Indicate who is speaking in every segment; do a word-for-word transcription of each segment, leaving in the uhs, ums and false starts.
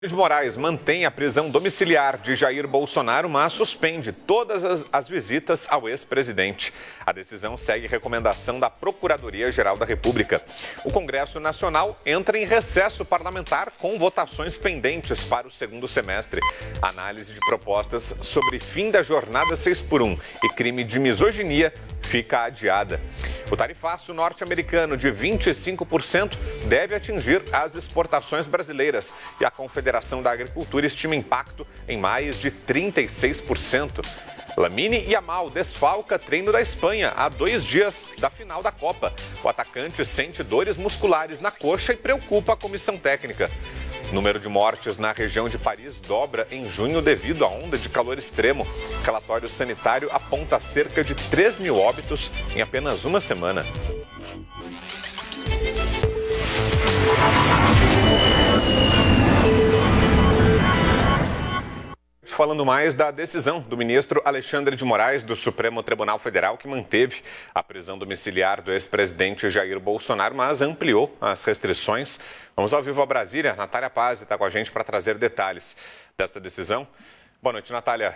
Speaker 1: de Moraes mantém a prisão domiciliar de Jair Bolsonaro, mas suspende todas as, as visitas ao ex-presidente. A decisão segue recomendação da Procuradoria-Geral da República. O Congresso Nacional entra em recesso parlamentar com votações pendentes para o segundo semestre. Análise de propostas sobre fim da jornada seis por um e crime de misoginia fica adiada. O tarifaço norte-americano de vinte e cinco por cento deve atingir as exportações brasileiras e a Confederação da Agricultura estima impacto em mais de trinta e seis por cento. Lamine Yamal desfalca treino da Espanha há dois dias da final da Copa. O atacante sente dores musculares na coxa e preocupa a comissão técnica. O número de mortes na região de Paris dobra em junho devido à onda de calor extremo. O relatório sanitário aponta cerca de três mil óbitos em apenas uma semana. Falando mais da decisão do ministro Alexandre de Moraes, do Supremo Tribunal Federal, que manteve a prisão domiciliar do ex-presidente Jair Bolsonaro, mas ampliou as restrições. Vamos ao vivo a Brasília. Natália Paz está com a gente para trazer detalhes dessa decisão. Boa noite, Natália.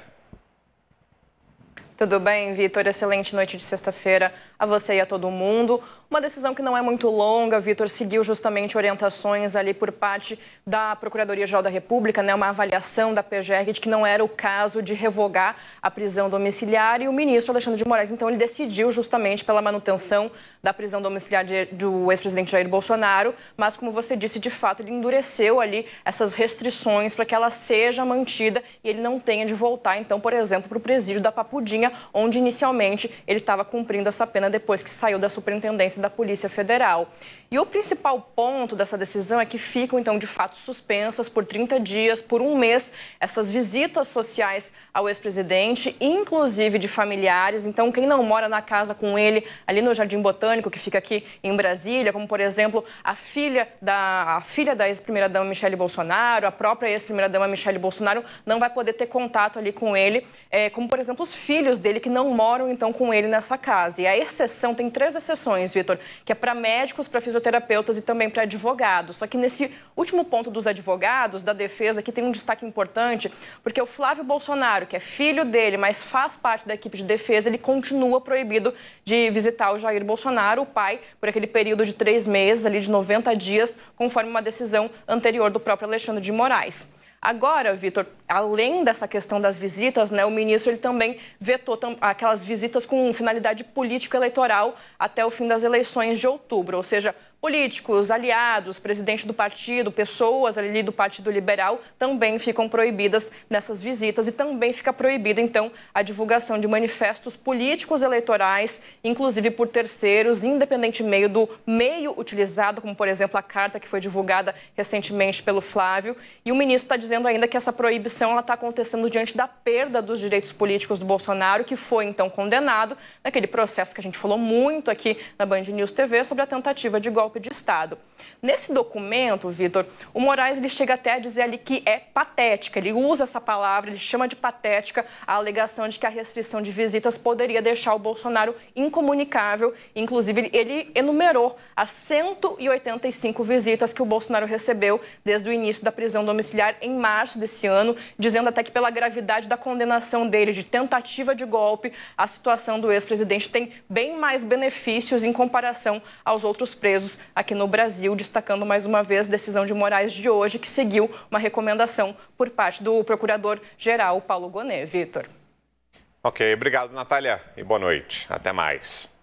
Speaker 2: Tudo bem, Vitor? Excelente noite de sexta-feira a você e a todo mundo. Uma decisão que não é muito longa, Vitor, seguiu justamente orientações ali por parte da Procuradoria-Geral da República, né, uma avaliação da P G R de que não era o caso de revogar a prisão domiciliar e o ministro Alexandre de Moraes, então, ele decidiu justamente pela manutenção da prisão domiciliar de, do ex-presidente Jair Bolsonaro, mas, como você disse, de fato, ele endureceu ali essas restrições para que ela seja mantida e ele não tenha de voltar, então, por exemplo, para o presídio da Papudinha, onde inicialmente ele estava cumprindo essa pena depois que saiu da Superintendência da Polícia Federal. E o principal ponto dessa decisão é que ficam, então, de fato, suspensas por trinta dias, por um mês, essas visitas sociais ao ex-presidente, inclusive de familiares. Então, quem não mora na casa com ele, ali no Jardim Botânico, que fica aqui em Brasília, como, por exemplo, a filha da, a filha da ex-primeira-dama Michele Bolsonaro, a própria ex-primeira-dama Michele Bolsonaro, não vai poder ter contato ali com ele, é, como, por exemplo, os filhos dele que não moram, então, com ele nessa casa. E a exceção, tem três exceções, Vitor, que é para médicos, para fisioterapeutas e também para advogados. Só que nesse último ponto dos advogados, da defesa, aqui tem um destaque importante, porque o Flávio Bolsonaro, que é filho dele, mas faz parte da equipe de defesa, ele continua proibido de visitar o Jair Bolsonaro, o pai, por aquele período de três meses, ali de noventa dias, conforme uma decisão anterior do próprio Alexandre de Moraes. Agora, Vitor, além dessa questão das visitas, né, o ministro ele também vetou tam- aquelas visitas com finalidade político-eleitoral até o fim das eleições de outubro, ou seja, políticos, aliados, presidente do partido, pessoas ali do Partido Liberal também ficam proibidas nessas visitas e também fica proibida, então, a divulgação de manifestos políticos eleitorais, inclusive por terceiros, independente meio do meio utilizado, como, por exemplo, a carta que foi divulgada recentemente pelo Flávio. E o ministro está dizendo ainda que essa proibição está acontecendo diante da perda dos direitos políticos do Bolsonaro, que foi, então, condenado naquele processo que a gente falou muito aqui na Band News T V sobre a tentativa de golpe de Estado. Nesse documento, Vitor, o Moraes ele chega até a dizer ali que é patética, ele usa essa palavra, ele chama de patética a alegação de que a restrição de visitas poderia deixar o Bolsonaro incomunicável. Inclusive, ele enumerou as cento e oitenta e cinco visitas que o Bolsonaro recebeu desde o início da prisão domiciliar em março desse ano, dizendo até que pela gravidade da condenação dele de tentativa de golpe, a situação do ex-presidente tem bem mais benefícios em comparação aos outros presos aqui no Brasil, destacando mais uma vez a decisão de Moraes de hoje, que seguiu uma recomendação por parte do procurador-geral Paulo Gonet. Vitor.
Speaker 1: Ok, obrigado, Natália, e boa noite. Até mais.